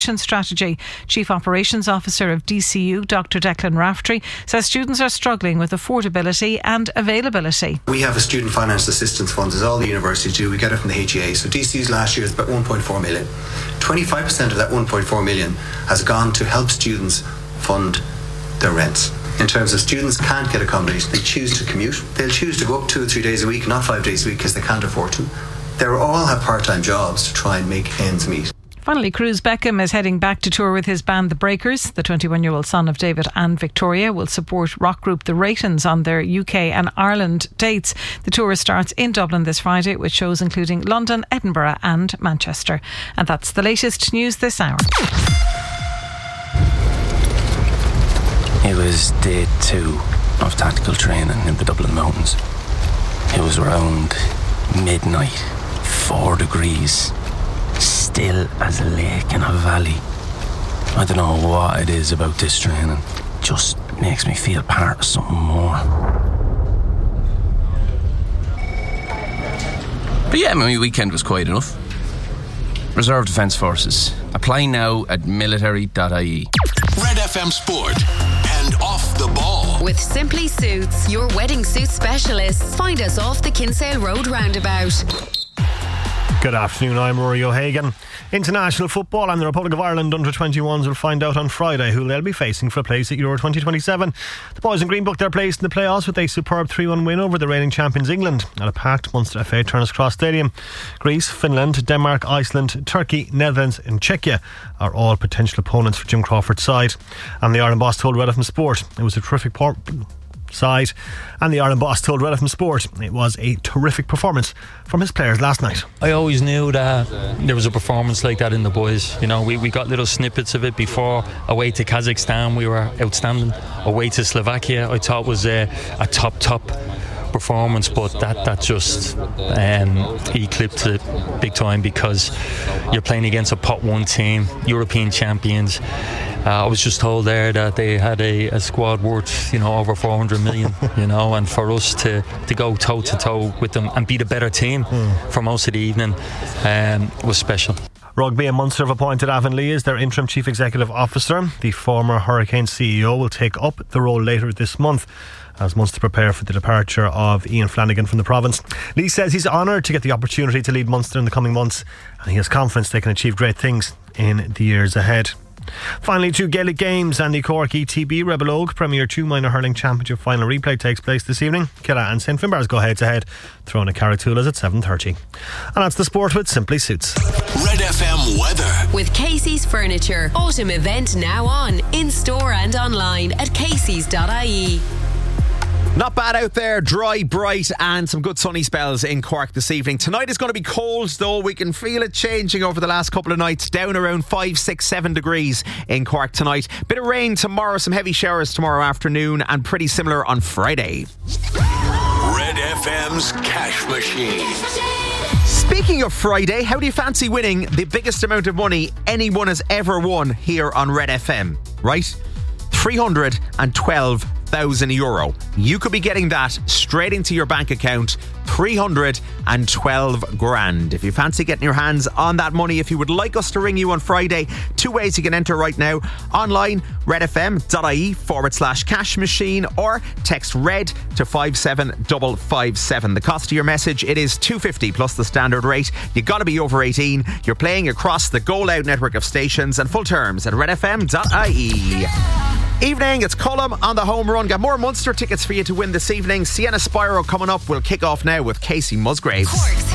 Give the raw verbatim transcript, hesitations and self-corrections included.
Strategy. Chief Operations Officer of D C U, Doctor Declan Raftery, says students are struggling with affordability and availability. We have a student finance assistance fund, as all the universities do. We get it from the H E A. So D C U's last year is about one point four million. twenty-five percent of that one point four million has gone to help students fund their rents. In terms of students can't get accommodation, they choose to commute. They'll choose to go up two or three days a week, not five days a week, because they can't afford to. They all have part-time jobs to try and make ends meet. Finally, Cruz Beckham is heading back to tour with his band The Breakers. The twenty-one-year-old son of David and Victoria will support rock group The Raytons on their U K and Ireland dates. The tour starts in Dublin this Friday with shows including London, Edinburgh and Manchester. And that's the latest news this hour. It was day two of tactical training in the Dublin Mountains. It was around midnight, four degrees. Still as a lake in a valley. I don't know what it is about this training. Just makes me feel part of something more. But yeah, my weekend was quiet enough. Reserve Defence Forces. Apply now at military dot I E. Red F M Sport and Off the Ball. With Simply Suits, your wedding suit specialists. Find us off the Kinsale Road roundabout. Good afternoon, I'm Rory O'Hagan. International football and the Republic of Ireland under twenty-ones will find out on Friday who they'll be facing for a place at Euro twenty twenty-seven. The boys in green booked their place in the playoffs with a superb three one win over the reigning champions England at a packed Munster F A Turner's Cross Stadium. Greece, Finland, Denmark, Iceland, Turkey, Netherlands and Czechia are all potential opponents for Jim Crawford's side. And the Ireland boss told Red F M Sport it was a terrific por- side and the Ireland boss told Red F M Sport it was a terrific performance from his players last night. I always knew that there was a performance like that in the boys. You know, we, we got little snippets of it before. Away to Kazakhstan we were outstanding. Away to Slovakia I thought was a, a top top performance, but that, that just um, eclipsed it big time because you're playing against a pot one team, European champions. Uh, I was just told there that they had a, a squad worth, you know, over four hundred million, you know, and for us to, to go toe to toe with them and be the better team mm. for most of the evening um, was special. Rugby and Munster have appointed Avon Lee as their interim chief executive officer. The former Hurricane C E O will take up the role later this month as Munster prepare for the departure of Ian Flanagan from the province. Lee says he's honoured to get the opportunity to lead Munster in the coming months and he has confidence they can achieve great things in the years ahead. Finally, two Gaelic games and the Cork E T B Rebel Oak Premier two Minor Hurling Championship final replay takes place this evening. Killa and Saint Finbarrs go head to head, throwing a Carrigtwohill at seven thirty. And that's the sport with Simply Suits. Red F M weather. With Casey's Furniture. Autumn event now on, in store and online at caseys dot I E. Not bad out there, dry, bright and some good sunny spells in Cork this evening. Tonight is going to be cold though, we can feel it changing over the last couple of nights, down around five, six, seven degrees in Cork tonight. Bit of rain tomorrow, some heavy showers tomorrow afternoon and pretty similar on Friday. Red F M's Cash Machine. Speaking of Friday, how do you fancy winning the biggest amount of money anyone has ever won here on Red F M? Right? three hundred twelve thousand euro. You could be getting that straight into your bank account. three hundred twelve grand. If you fancy getting your hands on that money, if you would like us to ring you on Friday, two ways you can enter right now. Online, redfm.ie forward slash cash machine, or text red to five seven five five seven. The cost of your message, it is two hundred fifty plus the standard rate. You got to be over eighteen. You're playing across the Go Loud network of stations, and full terms at redfm dot I E. Evening, it's Cullum on the home run. Got more Munster tickets for you to win this evening. Sienna Spyro coming up. We'll kick off now with Casey Musgraves. Cork's